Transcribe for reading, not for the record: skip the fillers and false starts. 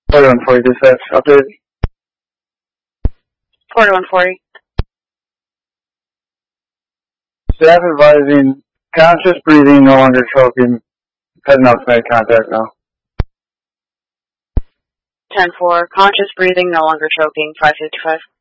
4140 dispatch, update. 4140. Staff advising conscious breathing, no longer choking. Heading out to make contact now. 10-4, conscious breathing, no longer choking, 555.